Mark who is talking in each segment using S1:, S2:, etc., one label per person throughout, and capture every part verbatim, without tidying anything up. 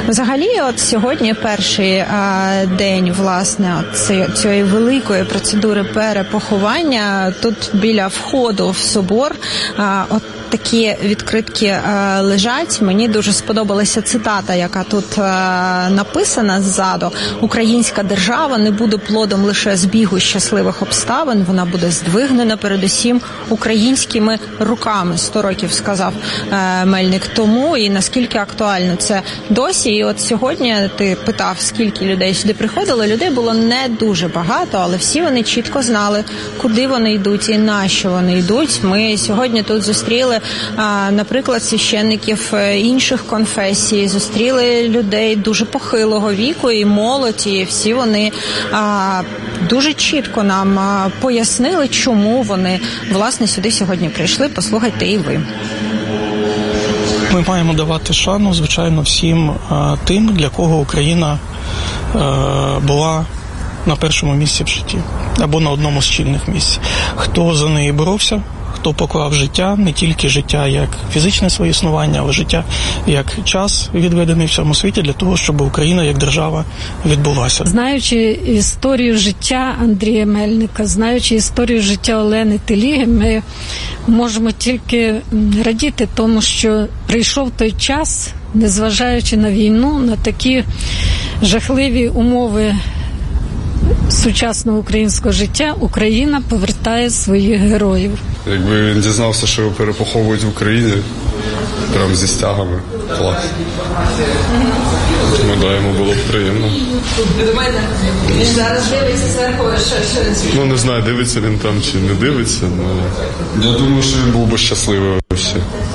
S1: Взагалі, от сьогодні перший а, день, власне, цієї, цієї великої процедури перепоховання. Тут біля входу в собор а, от такі відкритки а, лежать. Мені дуже сподобалася цитата, яка тут а, написана ззаду. «Українська держава не буде плодом лише збігу щасливих обставин, вона буде здвигнена передусім українськими руками», сто років сказав а, Мельник тому, і наскільки актуально це досі. І от сьогодні ти питав, скільки людей сюди приходило. Людей було не дуже багато, але всі вони чітко знали, куди вони йдуть і на що вони йдуть. Ми сьогодні тут зустріли, наприклад, священників інших конфесій, зустріли людей дуже похилого віку і молодь, і всі вони дуже чітко нам пояснили, чому вони, власне, сюди сьогодні прийшли. Послухайте і ви.
S2: Ми маємо давати шану, звичайно, всім а, тим, для кого Україна а, була на першому місці в житті, або на одному з чільних місць. Хто за неї боровся, хто поклав життя, не тільки життя як фізичне своє існування, але життя як час, відведений в цьому світі, для того, щоб Україна як держава відбулася.
S3: Знаючи історію життя Андрія Мельника, знаючи історію життя Олени Теліги, ми можемо тільки радіти тому, що прийшов той час, незважаючи на війну, на такі жахливі умови сучасного українського життя, Україна повертає своїх героїв.
S4: Якби він дізнався, що його перепоховують в Україні, прямо зі стягами, клас. Тому, да, йому було б приємно.
S1: Ви думаєте, він зараз дивиться зверху, що він свій?
S4: Ну, не знаю, дивиться він там чи не дивиться, але я думаю, що він був би щасливий всі.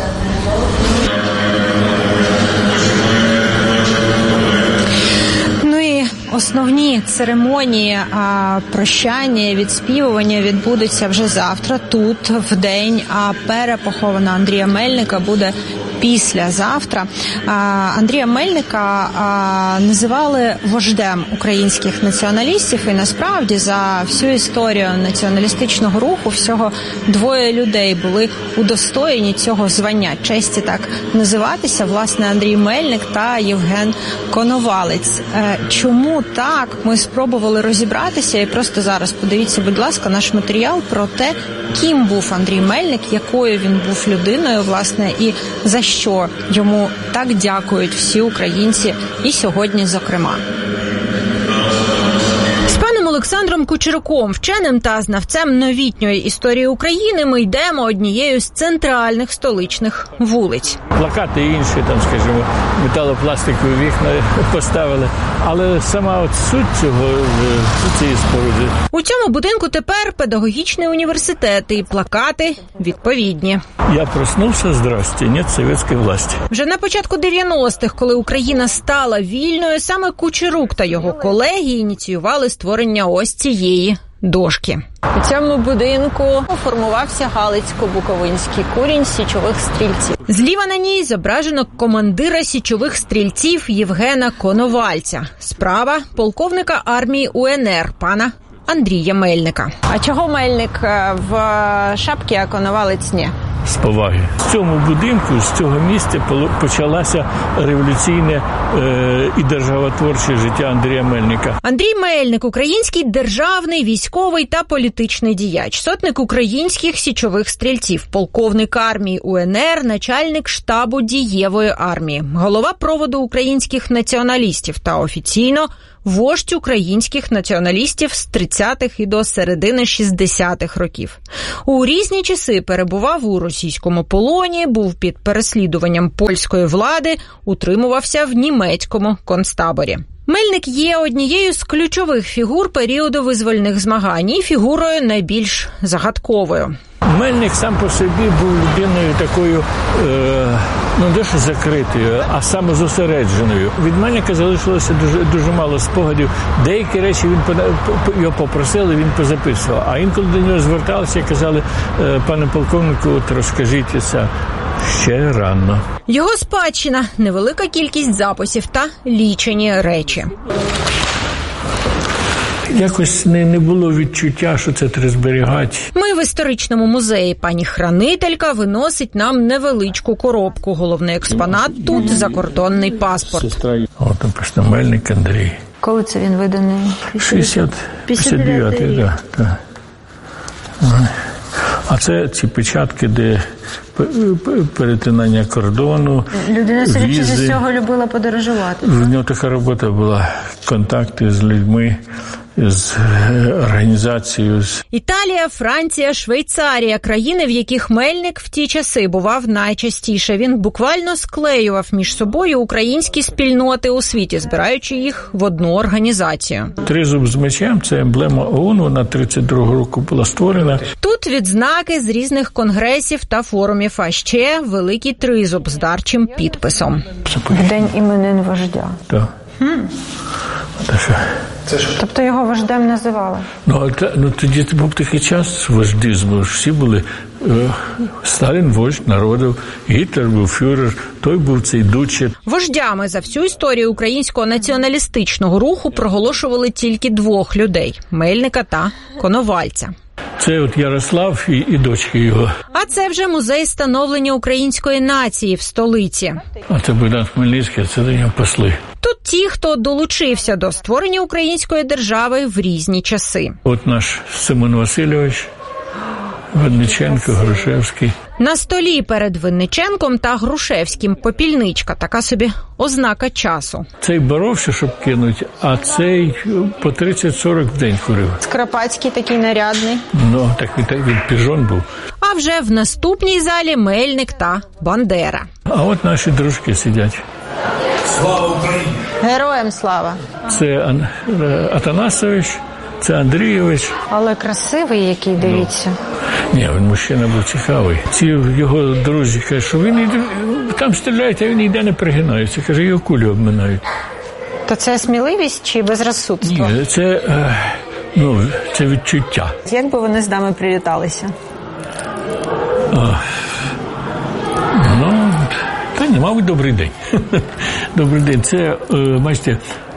S1: Основні церемонії а, прощання, відспівування відбудуться вже завтра, тут, в день, а перепохована Андрія Мельника буде післязавтра. А, Андрія Мельника а, називали вождем українських націоналістів, і насправді за всю історію націоналістичного руху всього двоє людей були удостоєні цього звання, честі так називатися, власне, Андрій Мельник та Євген Коновалець. Е, чому так, ми спробували розібратися, і просто зараз подивіться, будь ласка, наш матеріал про те, ким був Андрій Мельник, якою він був людиною, власне, і за що йому так дякують всі українці, і сьогодні, зокрема. З паном Олександром Кучеруком, вченим та знавцем новітньої історії України, ми йдемо однією з центральних столичних вулиць.
S5: Плакати інші, там, скажімо, металопластикові вікна поставили, але сама от суть цього, цієї споруди.
S1: У цьому будинку тепер педагогічний університет, і плакати відповідні.
S5: Я проснувся, здрасте, нет совєтської власті.
S1: Вже на початку дев'яностих, коли Україна стала вільною, саме Кучерук та його колеги ініціювали створення ось цієї дошки. У цьому будинку формувався Галицько-Буковинський курінь січових стрільців. Зліва на ній зображено командира січових стрільців Євгена Коновальця. Справа – полковника армії УНР пана Андрія Мельника. А чого Мельник в шапці, а Коновалець ні?
S5: З поваги. В цьому будинку, з цього місця почалося революційне е, і державотворче життя Андрія Мельника.
S1: Андрій Мельник – український державний, військовий та політичний діяч, сотник українських січових стрільців, полковник армії УНР, начальник штабу дієвої армії, голова проводу українських націоналістів та офіційно вождь українських націоналістів з тридцятих і до середини шістдесятих років. У різні часи перебував у російському полоні, був під переслідуванням польської влади, утримувався в німецькому концтаборі. Мельник є однією з ключових фігур періоду визвольних змагань і фігурою найбільш загадковою.
S5: Мельник сам по собі був людиною такою, е, ну, дещо закритою, а саме зосередженою. Від Мельника залишилося дуже, дуже мало спогадів. Деякі речі він його попросили, він позаписував. А інколи до нього зверталися і казали: пане полковнику, от розкажіть це. Ще рано.
S1: Його спадщина – невелика кількість записів та лічені речі.
S5: якось не, не було відчуття, що це треба зберігати.
S1: Ми в історичному музеї. Пані хранителька виносить нам невеличку коробку. Головний експонат тут – закордонний паспорт.
S5: Сестра, от написано Мельник Андрій.
S1: Коли це він виданий?
S5: шістдесят дев'ятий, так. Да, да. А це ці печатки, де перетинання кордону,
S1: людина, судячи
S5: з
S1: цього, любила подорожувати.
S5: В нього така робота була, контакти з людьми, з організацією.
S1: Італія, Франція, Швейцарія – країни, в яких Мельник в ті часи бував найчастіше. Він буквально склеював між собою українські спільноти у світі, збираючи їх в одну організацію.
S5: Тризуб з мечем – це емблема ООН, вона тридцять другого року була створена.
S1: Тут відзнаки з різних конгресів та форумів, а ще великий тризуб з дарчим підписом. В день іменин вождя.
S5: Так.
S1: Хм.
S5: Так.
S1: Тобто його вождем називали?
S5: Ну, та, ну тоді був такий час вождизму. Всі були е, Сталін вождь народу, Гітлер був фюрер, той був цей дуче.
S1: Вождями за всю історію українського націоналістичного руху проголошували тільки двох людей – Мельника та Коновальця.
S5: Це от Ярослав і, і дочки його.
S1: А це вже музей становлення української нації в столиці.
S5: А це Богдан Хмельницький, це до нього посли.
S1: Тут ті, хто долучився до створення української держави в різні часи.
S5: От наш Симон Васильович, Винниченко, Грушевський.
S1: На столі перед Винниченком та Грушевським попільничка, така собі ознака часу.
S5: Цей боровся, щоб кинуть, а цей по тридцять-сорок в день курив.
S1: Скоропадський такий нарядний.
S5: Ну, так він, він піжон був.
S1: А вже в наступній залі Мельник та Бандера.
S5: А от наші дружки сидять.
S6: Слава Україні!
S1: Героям слава!
S5: Це Атанасович, це Андрійович.
S1: Але красивий який, дивіться.
S5: Ну, ні, він мужчина був цікавий. Ці його друзі кажуть, що він йде, там стріляють, а він ніде не пригинається. Каже, його кулі обминають.
S1: То це сміливість чи безрозсудство?
S5: Ні, це, ну, це відчуття.
S1: Як би вони з нами привіталися?
S5: А, ну, та ні, мабуть, добрий день. Добрий день. Це, бачите,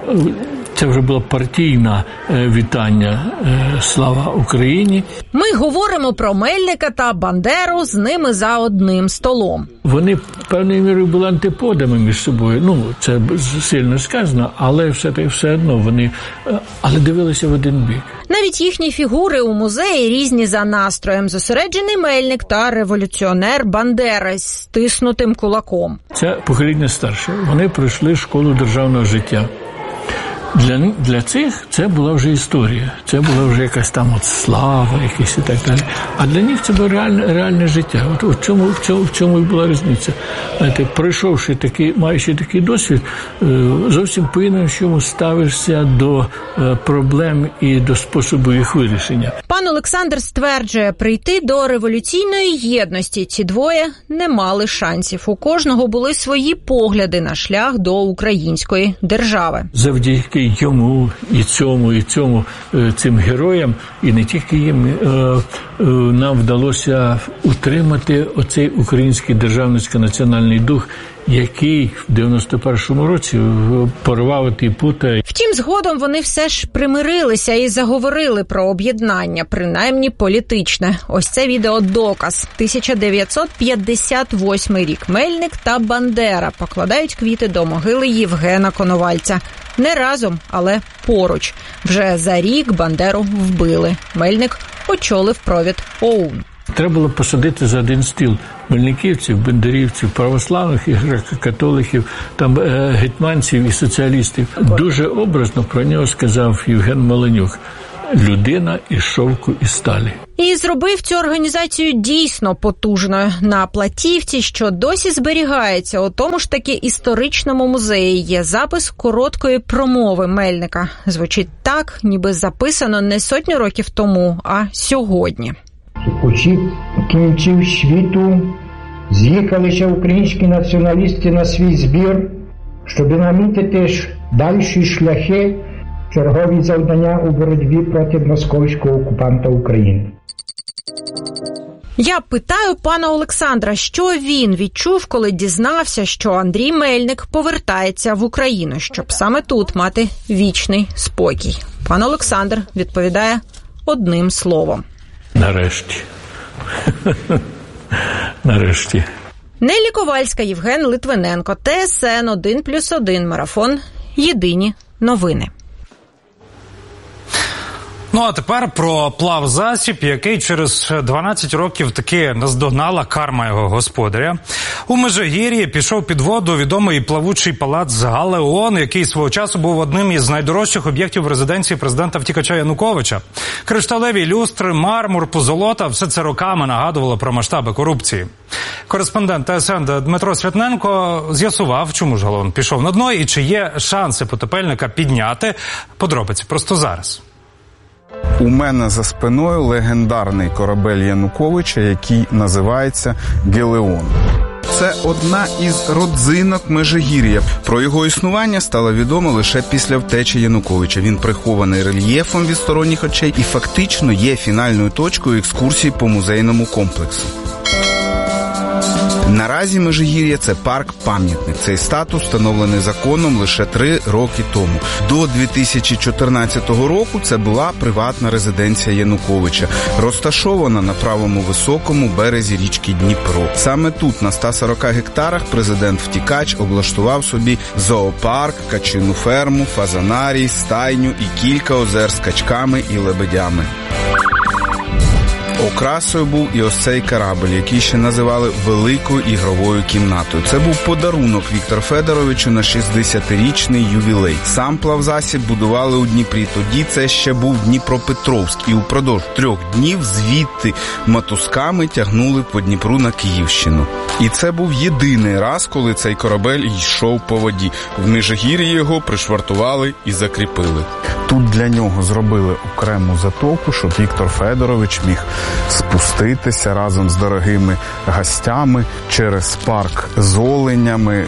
S5: це вже було партійне вітання «Слава Україні».
S1: Ми говоримо про Мельника та Бандеру з ними за одним столом.
S5: Вони певною мірою були антиподами між собою. Ну, це сильно сказано, але все, все одно вони але дивилися в один бік.
S1: Навіть їхні фігури у музеї різні за настроєм. Зосереджений Мельник та революціонер Бандера з стиснутим кулаком.
S5: Це покоління старше. Вони пройшли школу державного життя. Для, для цих це була вже історія, це була вже якась там от слава, якась і так далі. А для них це було реальне, реальне життя. От, от в чому, в чому, в чому і була різниця. Знаєте, пройшовши такий, маючи такий досвід, зовсім по-іншому ставишся до проблем і до способу їх вирішення.
S1: Пан Олександр стверджує, прийти до революційної єдності ці двоє не мали шансів. У кожного були свої погляди на шлях до української держави.
S5: Завдяки йому і цьому, і цьому, цим героям, і не тільки їм, нам вдалося утримати оцей український державницько-національний дух, який в дев'яносто першому році порвав ті пута.
S1: Втім, згодом вони все ж примирилися і заговорили про об'єднання, принаймні політичне. Ось це відео доказ. тисяча дев'ятсот п'ятдесят восьмий рік. Мельник та Бандера покладають квіти до могили Євгена Коновальця. Не разом, але поруч. Вже за рік Бандеру вбили. Мельник очолив провід ОУН.
S5: Треба було посадити за один стіл мельниківців, бендерівців, православних і греко-католиків, там е, гетьманців і соціалістів. Дуже образно про нього сказав Євген Маленюк. Людина із шовку і сталі.
S1: І зробив цю організацію дійсно потужною. На платівці, що досі зберігається у тому ж таки історичному музеї, є запис короткої промови Мельника. Звучить так, ніби записано не сотню років тому, а сьогодні.
S7: У кінців світу з'їхалися українські націоналісти на свій збір, щоб намітити ж дальші шляхи, чергові завдання у боротьбі проти московського окупанта України.
S1: Я питаю пана Олександра, що він відчув, коли дізнався, що Андрій Мельник повертається в Україну, щоб саме тут мати вічний спокій. Пан Олександр відповідає одним словом.
S5: Нарешті. Нарешті.
S1: Неллі Ковальська, Євген Литвиненко, Т С Н один плюс один, марафон «Єдині новини».
S8: Ну, а тепер про плавзасіб, який через дванадцять років таки наздогнала карма його господаря. У Межигір'ї пішов під воду відомий плавучий палац Галеон, який свого часу був одним із найдорожчих об'єктів резиденції президента-втікача Януковича. Кришталеві люстри, мармур, позолота – все це роками нагадувало про масштаби корупції. Кореспондент Т С Н Дмитро Святненко з'ясував, чому ж Галеон пішов на дно і чи є шанси потопельника підняти. Подробиці просто зараз.
S9: У мене за спиною легендарний корабель Януковича, який називається «Гелеон». Це одна із родзинок Межигір'я. Про його існування стало відомо лише після втечі Януковича. Він прихований рельєфом від сторонніх очей і фактично є фінальною точкою екскурсії по музейному комплексу. Наразі Межигір'я – це парк-пам'ятник. Цей статус встановлений законом лише три роки тому. До дві тисячі чотирнадцятого року це була приватна резиденція Януковича, розташована на правому високому березі річки Дніпро. Саме тут, на ста сорока гектарах, президент-втікач облаштував собі зоопарк, качину ферму, фазанарій, стайню і кілька озер з качками і лебедями. Окрасою був і ось цей корабль, який ще називали «Великою ігровою кімнатою». Це був подарунок Віктору Федоровичу на шістдесятирічний ювілей. Сам плавзасіб будували у Дніпрі. Тоді це ще був Дніпропетровськ. І упродовж трьох днів звідти мотузками тягнули по Дніпру на Київщину. І це був єдиний раз, коли цей корабель йшов по воді. В Межигір'ї його пришвартували і закріпили. Тут для нього зробили окрему затоку, щоб Віктор Федорович міг спуститися разом з дорогими гостями через парк з оленями,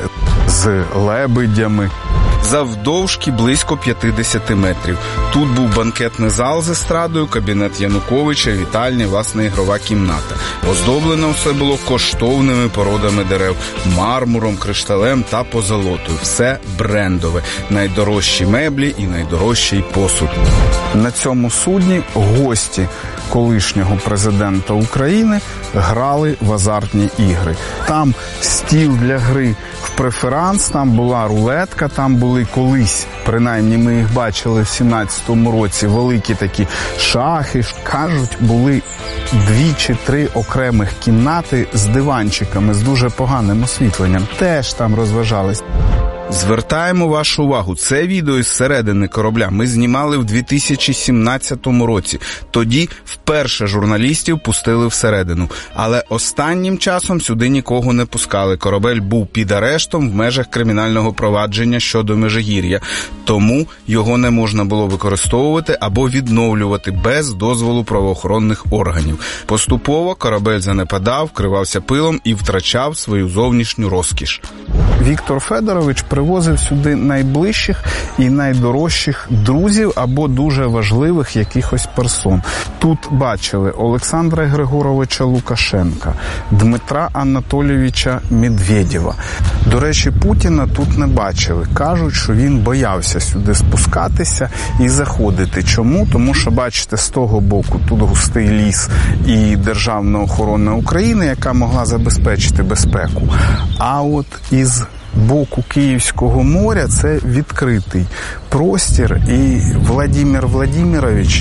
S9: з лебедями. Завдовжки близько п'ятдесят метрів. Тут був банкетний зал з естрадою, кабінет Януковича, вітальня, власне, ігрова кімната. Оздоблено все було коштовними породами дерев, мармуром, кришталем та позолотою. Все брендове. Найдорожчі меблі і найдорожчий посуд. На цьому судні гості колишнього президента України грали в азартні ігри. Там стіл для гри в преферанс, там була рулетка, там були колись, принаймні ми їх бачили в сімнадцятому році, великі такі шахи. Кажуть, були дві чи три окремих кімнати з диванчиками, з дуже поганим освітленням. Теж там розважались. Звертаємо вашу увагу, це відео із середини корабля ми знімали в дві тисячі сімнадцятому році. Тоді вперше журналістів пустили всередину. Але останнім часом сюди нікого не пускали. Корабель був під арештом в межах кримінального провадження щодо Межигір'я. Тому його не можна було використовувати або відновлювати без дозволу правоохоронних органів. Поступово корабель занепадав, вкривався пилом і втрачав свою зовнішню розкіш. Віктор Федорович привозив сюди найближчих і найдорожчих друзів або дуже важливих якихось персон. Тут бачили Олександра Григоровича Лукашенка, Дмитра Анатолійовича Медведєва. До речі, Путіна тут не бачили. Кажуть, що він боявся сюди спускатися і заходити. Чому? Тому що, бачите, з того боку тут густий ліс і Державна охорона України, яка могла забезпечити безпеку. А от із боку Київського моря це відкритий простір, і Владимир Владимирович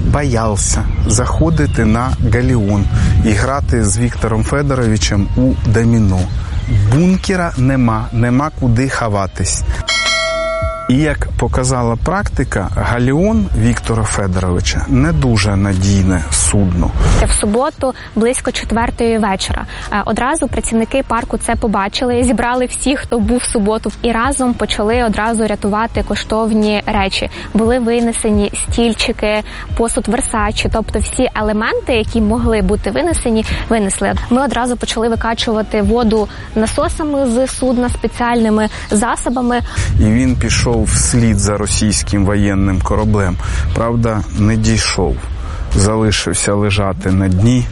S9: боявся заходити на галеон і грати з Віктором Федоровичем у доміно. Бункера нема, нема куди ховатись. І, як показала практика, галеон Віктора Федоровича не дуже надійне судно.
S10: В суботу близько четвертої вечора. Одразу працівники парку це побачили, зібрали всіх, хто був в суботу, і разом почали одразу рятувати коштовні речі. Були винесені стільчики, посуд Версачі, тобто всі елементи, які могли бути винесені, винесли. Ми одразу почали викачувати воду насосами з судна, спеціальними засобами.
S9: І він пішов вслід за російським воєнним кораблем. Правда, не дійшов. Залишився лежати на дні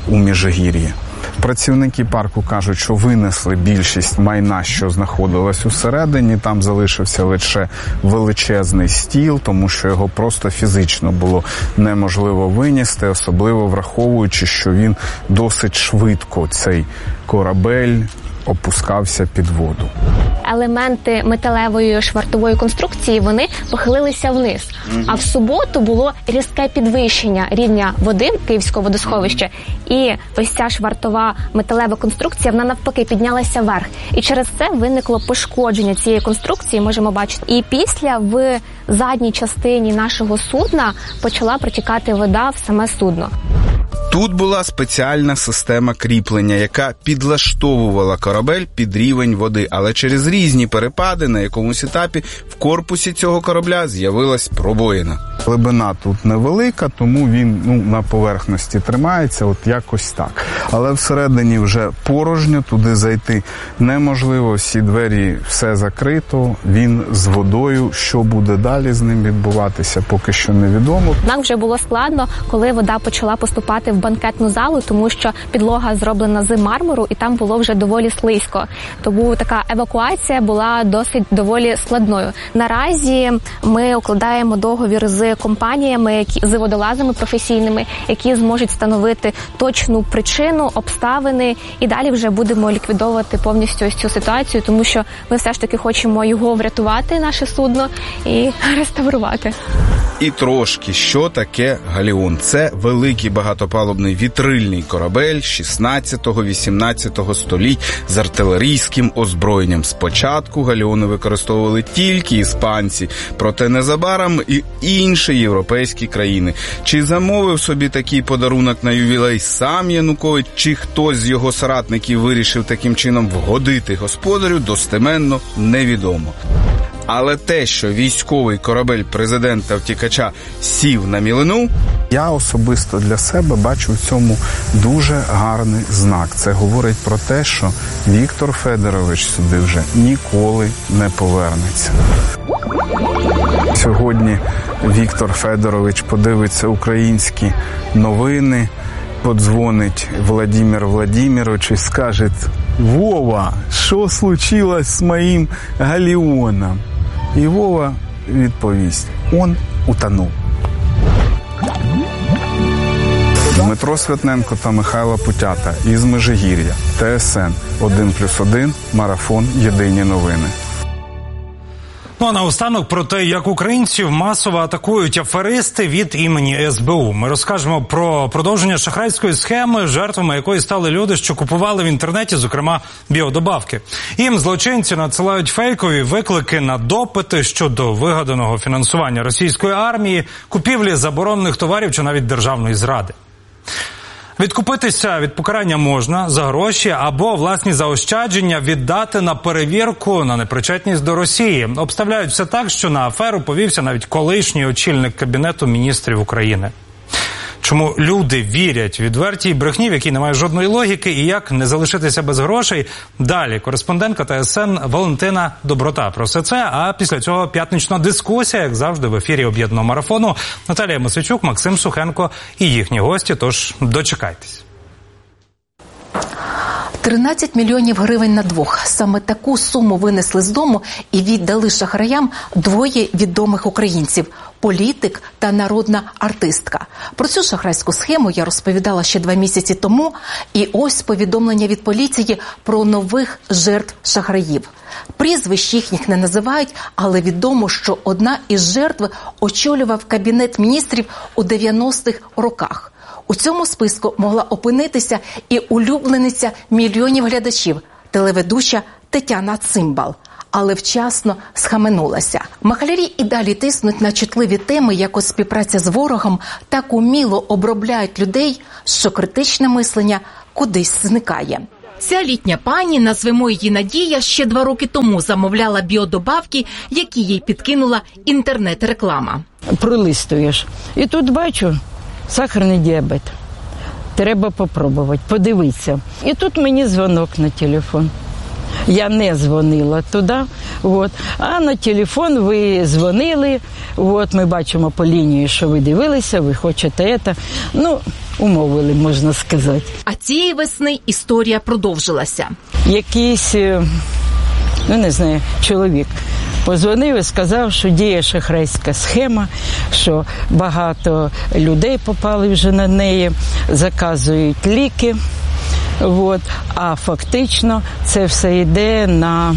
S9: у Міжгір'ї. Працівники парку кажуть, що винесли більшість майна, що знаходилось усередині. Там залишився лише величезний стіл, тому що його просто фізично було неможливо винести, особливо враховуючи, що він досить швидко, цей корабель, опускався під воду.
S10: Елементи металевої швартової конструкції, вони похилилися вниз. Mm-hmm. А в суботу було різке підвищення рівня води Київського водосховища. Mm-hmm. І ось ця швартова металева конструкція, вона навпаки піднялася вверх. І через це виникло пошкодження цієї конструкції, можемо бачити. І після в задній частині нашого судна почала протікати вода в саме судно.
S9: Тут була спеціальна система кріплення, яка підлаштовувала корабель під рівень води, але через різні перепади на якомусь етапі в корпусі цього корабля з'явилась пробоїна. Глибина тут невелика, тому він ну, на поверхності тримається, от якось так. Але всередині вже порожньо, туди зайти неможливо, всі двері, все закрито, він з водою. Що буде далі з ним відбуватися, поки що невідомо.
S10: Нам вже було складно, коли вода почала поступати в банкетну залу, тому що підлога зроблена з мармуру, і там було вже доволі слизько. Тому така евакуація була досить доволі складною. Наразі ми укладаємо договір з компаніями, які, з водолазами професійними, які зможуть встановити точну причину, обставини, і далі вже будемо ліквідовувати повністю ось цю ситуацію, тому що ми все ж таки хочемо його врятувати, наше судно, і реставрувати.
S9: І трошки, що таке галеон? Це великий багатопалубний вітрильний корабель шістнадцятого-вісімнадцятого століть з артилерійським озброєнням. Спочатку галеони використовували тільки іспанці, проте незабаром і інші європейські країни. Чи замовив собі такий подарунок на ювілей сам Янукович, чи хтось з його соратників вирішив таким чином вгодити господарю, достеменно невідомо. Але те, що військовий корабель президента-втікача сів на мілину, я особисто для себе бачу в цьому дуже гарний знак. Це говорить про те, що Віктор Федорович сюди вже ніколи не повернеться. Сьогодні Віктор Федорович подивиться українські новини, подзвонить Владимир Владимирович і скаже: «Вова, що случилось з моїм галеоном?» І Вова відповість: «Он утонув». Дмитро Святненко та Михайло Путята із Межигір'я. ТСН один плюс один, Марафон, Єдині новини.
S8: Ну а наостанок про те, як українців масово атакують аферисти від імені ес бе у. Ми розкажемо про продовження шахрайської схеми, жертвами якої стали люди, що купували в інтернеті, зокрема, біодобавки. Їм злочинці надсилають фейкові виклики на допити щодо вигаданого фінансування російської армії, купівлі заборонених товарів чи навіть державної зради. Відкупитися від покарання можна за гроші або власні заощадження віддати на перевірку на непричетність до Росії. Обставляють все так, що на аферу повівся навіть колишній очільник Кабінету міністрів України. Чому люди вірять відвертій брехні, в якій немає жодної логіки, і як не залишитися без грошей? Далі кореспондентка ТСН Валентина Доброта про все це, а після цього п'ятнична дискусія, як завжди, в ефірі об'єднаного марафону. Наталія Мосичук, Максим Сухенко і їхні гості, тож дочекайтесь.
S11: тринадцять мільйонів гривень на двох. Саме таку суму винесли з дому і віддали шахраям двоє відомих українців – політик та народна артистка. Про цю шахрайську схему я розповідала ще два місяці тому, і ось повідомлення від поліції про нових жертв шахраїв. Прізвищ їхніх не називають, але відомо, що одна із жертв очолював Кабінет міністрів у дев'яностих роках. У цьому списку могла опинитися і улюблениця мільйонів глядачів – телеведуча Тетяна Цимбал. Але вчасно схаменулася. Махлярі і далі тиснуть на чутливі теми, як от співпраця з ворогом, так уміло обробляють людей, що критичне мислення кудись зникає. Ця літня пані, назвемо її Надія, ще два роки тому замовляла біодобавки, які їй підкинула інтернет-реклама.
S12: Пролистуєш. І тут бачу сахарний діабет. Треба попробувати, подивитися. І тут мені дзвонок на телефон. Я не дзвонила туди, от. А на телефон ви дзвонили, от, ми бачимо по лінії, що ви дивилися, ви хочете це. Ну, умовили, можна сказати.
S11: А цієї весни історія продовжилася.
S12: Якийсь, ну не знаю, чоловік позвонив і сказав, що діє шахрайська схема, що багато людей попали вже на неї, заказують ліки. От. А фактично це все йде на,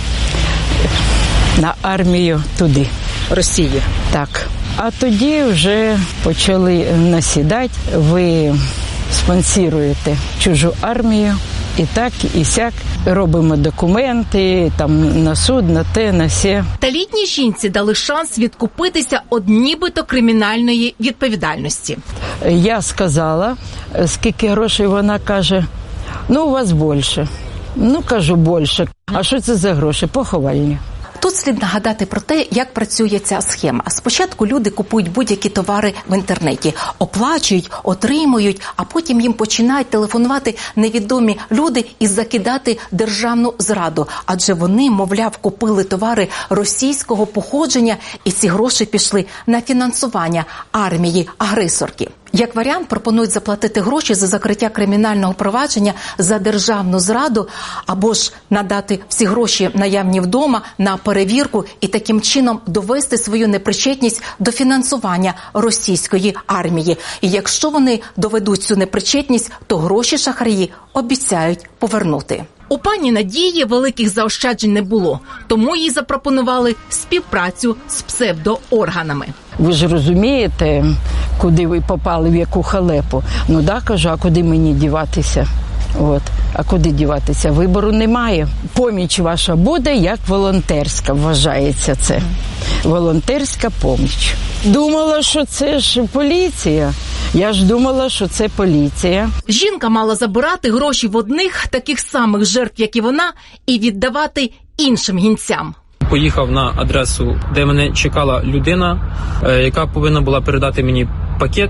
S12: на армію туди.
S11: Росії.
S12: Так. А тоді вже почали насідати, ви спонсоруєте чужу армію, і так, і сяк. Робимо документи, там, на суд, на те, на сє.
S11: Та літній жінці дали шанс відкупитися від нібито кримінальної відповідальності.
S12: Я сказала, скільки грошей, вона каже, ну, у вас більше. Ну, кажу, більше. А що це за гроші? Поховальні.
S11: Тут слід нагадати про те, як працює ця схема. Спочатку люди купують будь-які товари в інтернеті, оплачують, отримують, а потім їм починають телефонувати невідомі люди і закидати державну зраду. Адже вони, мовляв, купили товари російського походження, і ці гроші пішли на фінансування армії-агресорки. Як варіант, пропонують заплатити гроші за закриття кримінального провадження за державну зраду, або ж надати всі гроші наявні вдома на перевірку і таким чином довести свою непричетність до фінансування російської армії. І якщо вони доведуть цю непричетність, то гроші шахраї обіцяють повернути. У пані Надії великих заощаджень не було, тому їй запропонували співпрацю з псевдоорганами.
S12: Ви ж розумієте, куди ви попали, в яку халепу? Ну да, кажу, а куди мені діватися? От. А куди діватися? Вибору немає. Поміч ваша буде, як волонтерська, вважається це. Волонтерська поміч. Думала, що це ж поліція. Я ж думала, що це поліція.
S11: Жінка мала забирати гроші в одних таких самих жертв, як і вона, і віддавати іншим гінцям.
S13: Поїхав на адресу, де мене чекала людина, яка повинна була передати мені пакет.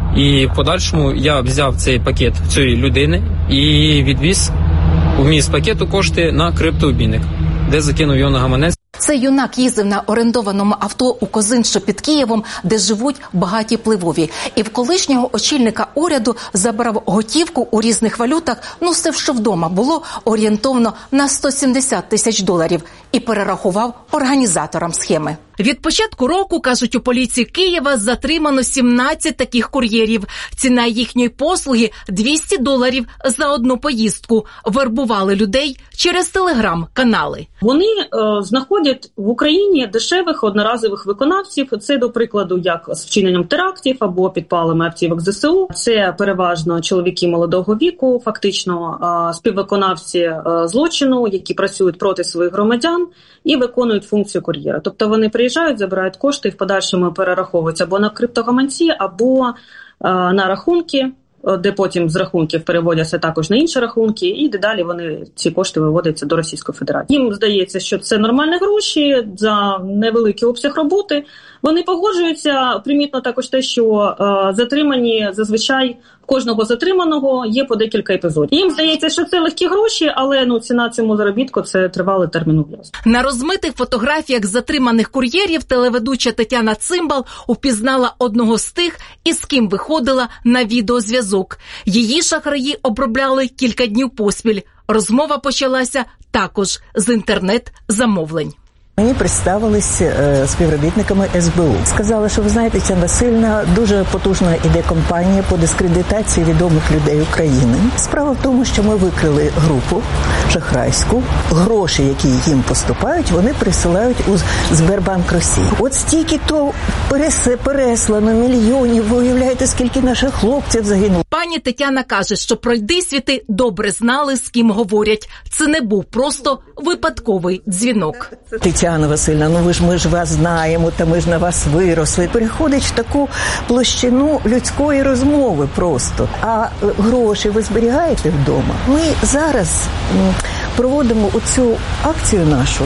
S13: І в подальшому я взяв цей пакет цієї людини і відвіз вміст пакету кошти на криптообмінник, де закинув його на гаманець.
S11: Цей юнак їздив на орендованому авто у Козин, що під Києвом, де живуть багаті впливові. І в колишнього очільника уряду забрав готівку у різних валютах, ну все, що вдома було, орієнтовно на сто сімдесят тисяч доларів. І перерахував організаторам схеми. Від початку року, кажуть у поліції Києва, затримано сімнадцять таких кур'єрів. Ціна їхньої послуги – двісті доларів за одну поїздку. Вербували людей через телеграм-канали.
S14: Вони е, знаходять в Україні дешевих одноразових виконавців. Це, до прикладу, як з вчиненням терактів або підпалами автівок зе се у. Це переважно чоловіки молодого віку, фактично е, співвиконавці е, злочину, які працюють проти своїх громадян і виконують функцію кур'єра. Тобто вони приїжджають, забирають кошти і в подальшому перераховуються або на криптогаманці, або е, на рахунки, де потім з рахунків переводяться також на інші рахунки, і дедалі вони, ці кошти виводяться до Російської Федерації. Їм здається, що це нормальні гроші за невеликий обсяг роботи. Вони погоджуються. Примітно також те, що е, затримані зазвичай кожного затриманого є по декілька епізодів. Їм здається, що це легкі гроші, але ну ціна цьому заробітку – це тривалий термін ув'язнення.
S11: На розмитих фотографіях затриманих кур'єрів телеведуча Тетяна Цимбал упізнала одного з тих, із ким виходила на відеозв'язок. Її шахраї обробляли кілька днів поспіль. Розмова почалася також з інтернет-замовлень.
S15: Мені представились е, співробітниками ес бе у. Сказали, що ви знаєте, Тетяна Васильівна, дуже потужна іде кампанія по дискредитації відомих людей України. Справа в тому, що ми викрили групу шахрайську. Гроші, які їм поступають, вони присилають у Сбербанк Росії. От стільки то переслано мільйонів, ви уявляєте, скільки наших хлопців загинуло.
S11: Пані Тетяна каже, що пройдисвіти добре знали, з ким говорять. Це не був просто випадковий дзвінок.
S15: Тетяна Васильівна, ну ви ж, ми ж вас знаємо, та ми ж на вас виросли. Переходить в таку площину людської розмови просто. А гроші ви зберігаєте вдома? Ми зараз проводимо оцю акцію нашу